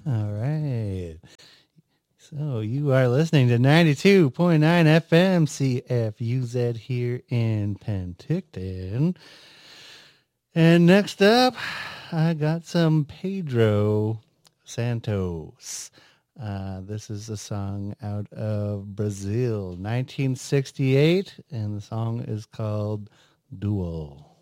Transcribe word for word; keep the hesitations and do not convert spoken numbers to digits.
All right. So you are listening to ninety-two point nine F M C F U Z here in Penticton. And next up, I got some Pedro Santos. Uh, this is a song out of Brazil, nineteen sixty-eight, and the song is called Duel.